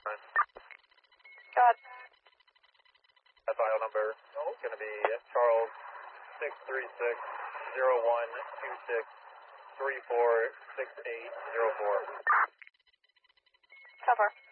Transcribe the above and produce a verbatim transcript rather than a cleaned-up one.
God. That file number is going to be Charles six three six zero one two six three four six eight zero four. How far?